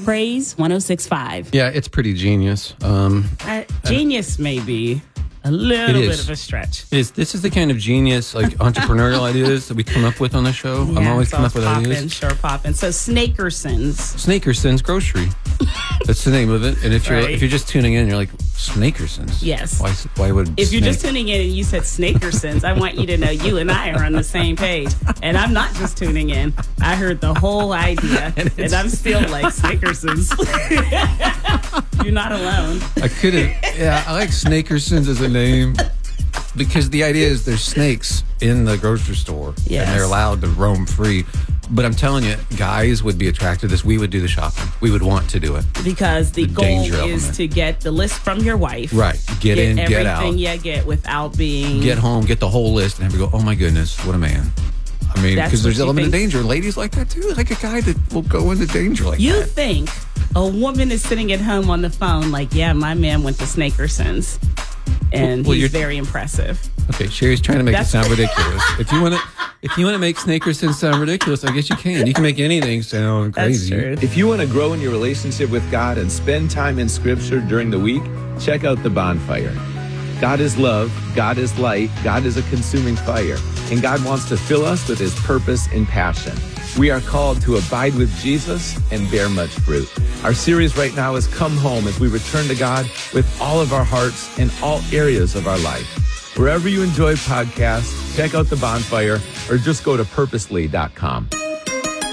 Praise 106.5. Yeah, it's pretty genius. Genius may be a little bit of a stretch. This is the kind of genius, like entrepreneurial ideas that we come up with on the show. Yeah, I'm always coming up with ideas. Sure popping. So Snakersons. Snakersons Grocery. That's the name of it. And if you're just tuning in, you're like, Snakersons? Yes. Why would If you're just tuning in and you said Snakersons, I want you to know you and I are on the same page. And I'm not just tuning in. I heard the whole idea. And I'm still like, Snakersons. You're not alone. I like Snakersons as a name. Because the idea is there's snakes in the grocery store. Yes. And they're allowed to roam free. But I'm telling you, guys would be attracted to this. We would do the shopping. We would want to do it. Because the goal is to get the list from your wife. Right. Get in, get out. Everything you get without being... Get home, get the whole list, and have to go, oh my goodness, what a man. I mean, because there's an element of danger. Ladies like that too. Like a guy that will go into danger like that. You think a woman is sitting at home on the phone like, yeah, my man went to Snakersons. And he's very impressive. Okay, Sherry's trying to make it sound ridiculous. If you want to make Snakersons sound ridiculous, I guess you can. You can make anything sound crazy. That's true. If you want to grow in your relationship with God and spend time in Scripture during the week, check out The Bonfire. God is love, God is light, God is a consuming fire, and God wants to fill us with His purpose and passion. We are called to abide with Jesus and bear much fruit. Our series right now is Come Home as we return to God with all of our hearts in all areas of our life. Wherever you enjoy podcasts, check out The Bonfire or just go to purposely.com.